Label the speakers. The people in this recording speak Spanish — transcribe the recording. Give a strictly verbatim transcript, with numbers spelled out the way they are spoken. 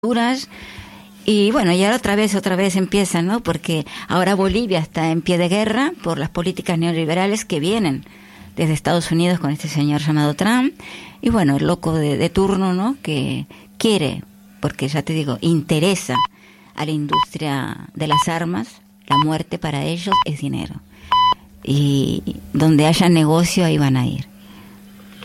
Speaker 1: duras. Y bueno, y ahora otra vez, otra vez empiezan, ¿no? Porque ahora Bolivia está en pie de guerra por las políticas neoliberales que vienen desde Estados Unidos con este señor llamado Trump. Y bueno, el loco de, de turno, ¿no? Que quiere, porque ya te digo, interesa a la industria de las armas, la muerte para ellos es dinero. Y donde haya negocio, ahí van a ir.